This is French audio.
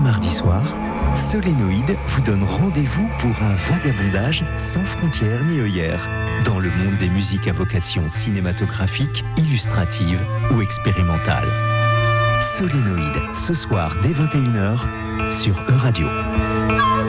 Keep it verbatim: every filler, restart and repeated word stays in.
mardi soir, Solénoïde vous donne rendez-vous pour un vagabondage sans frontières ni œillères dans le monde des musiques à vocation cinématographique, illustrative ou expérimentale. Solénoïde, ce soir dès vingt et une heures sur Euradio.